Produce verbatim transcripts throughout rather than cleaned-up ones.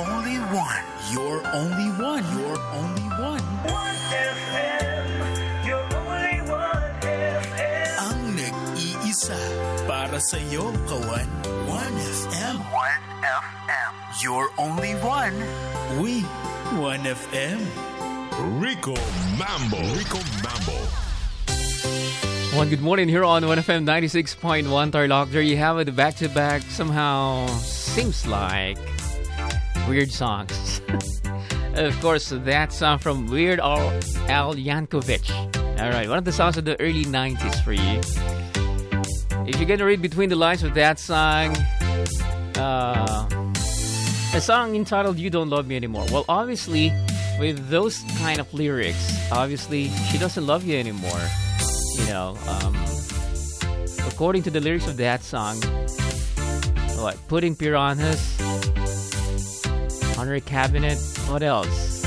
only one. You're only one. You're only one. one F M. You're only one F M. Ang nag-iisa para sa'yo, kawan. one F M. one F M. You're only one. We, one F M. Rico Mambo. Rico Mambo. One good morning here on one F M ninety-six point one Tarlac. There you have it, the back-to-back somehow seems like weird songs. Of course, that song from Weird Al, Al Yankovic. Alright, one of the songs of the early nineties for you. If you're gonna read between the lines of that song, uh, a song entitled You Don't Love Me Anymore. Well, obviously, with those kind of lyrics, obviously, she doesn't love you anymore. You know, um, according to the lyrics of that song, what, putting piranhas on her cabinet, what else?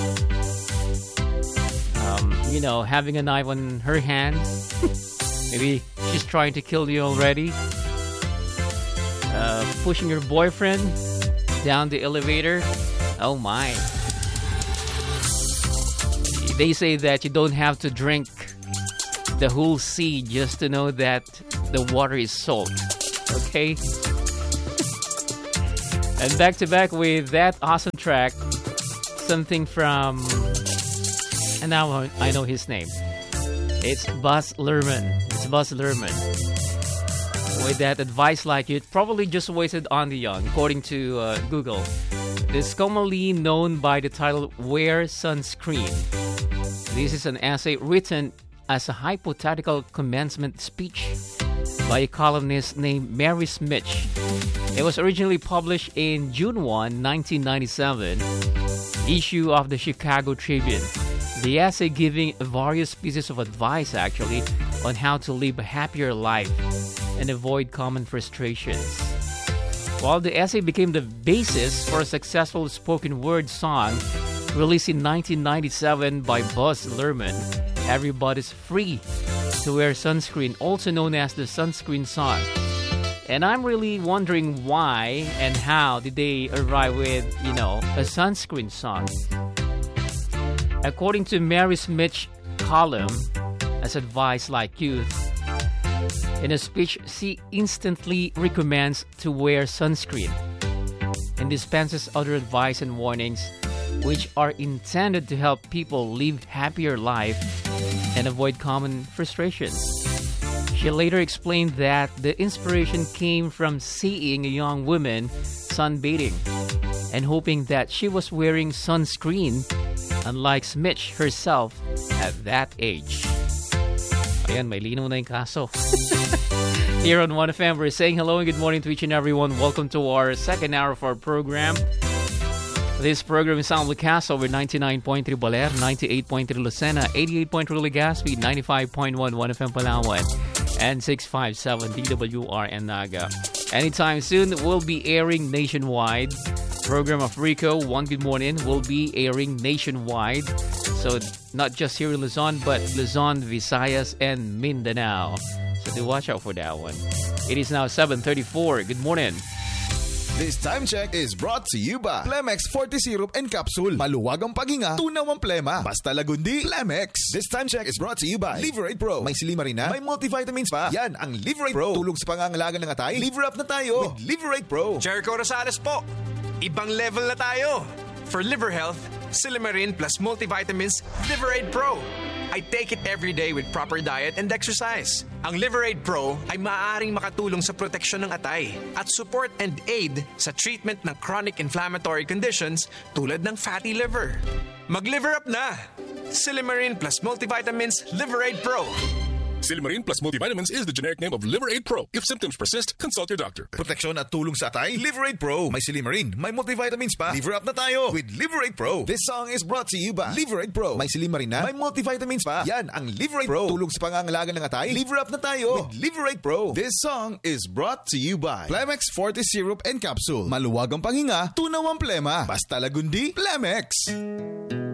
Um, you know, having a knife on her hand. Maybe she's trying to kill you already. Uh, pushing your boyfriend down the elevator. Oh my. They say that you don't have to drink the whole sea just to know that the water is salt. Okay? And back to back with that awesome track, something from, and now I know his name. It's Baz Luhrmann. It's Baz Luhrmann. With that advice like you, probably just wasted on the young, according to uh, Google. This commonly known by the title Wear Sunscreen. This is an essay written as a hypothetical commencement speech by a columnist named Mary Smitch. It was originally published in June first, nineteen ninety-seven, issue of the Chicago Tribune. The essay giving various pieces of advice, actually, on how to live a happier life and avoid common frustrations. While the essay became the basis for a successful spoken word song released in nineteen ninety-seven by Baz Luhrmann, Everybody's Free to Wear Sunscreen, also known as the Sunscreen Song. And I'm really wondering why and how did they arrive with, you know, a sunscreen song. According to Mary Smitch's column, as advice like youth, in a speech, she instantly recommends to wear sunscreen and dispenses other advice and warnings which are intended to help people live happier life and avoid common frustrations. She later explained that the inspiration came from seeing a young woman sunbathing and hoping that she was wearing sunscreen, unlike Smitch herself at that age. Ayan, may linaw na yung kaso. Here on one F M, we're saying hello and good morning to each and everyone. Welcome to our second hour of our program. This program is on Lucas over ninety-nine point three Baler, ninety-eight point three Lucena, eighty-eight point three Legazpi, ninety-five point one one F M Palawan, and six five seven D W R and Naga. Anytime soon, we'll be airing nationwide. Program of Rico, One Good Morning, will be airing nationwide. So not just here in Luzon, but Luzon, Visayas, and Mindanao. So do watch out for that one. It is now seven thirty-four. Good morning. This time check is brought to you by Plemex forty Syrup and Capsule. Maluwag ang paghinga, tunaw ang plema. Basta lagundi, Plemex. This time check is brought to you by Liverate Pro. May silimarin na, may multivitamins pa. Yan ang Liverate Pro. Tulong sa pangangalaga ng atay. Liver up na tayo with Liverate Pro. Jericho Rosales po. Ibang level na tayo. For liver health, Silimarin plus multivitamins, Liverade Pro. I take it every day with proper diet and exercise. Ang Liverade Pro ay maaaring makatulong sa proteksyon ng atay at support and aid sa treatment ng chronic inflammatory conditions tulad ng fatty liver. Mag-liver up na! Silimarin plus multivitamins, Liverade Pro. Silimarin plus multivitamins is the generic name of Liverade Pro. If symptoms persist, consult your doctor. Proteksyon at tulong sa atay, Liverade Pro. May silimarin, may multivitamins pa. Liver up na tayo with Liverade Pro. This song is brought to you by Liverade Pro. May silimarin na, may multivitamins pa. Yan ang Liverade Pro. Tulong sa pangangalaga ng atay. Liver up na tayo with Liverade Pro. This song is brought to you by Plemex forty Syrup and Capsule. Maluwag ang panghinga, tunaw ang plema. Basta lagundi, Plemex.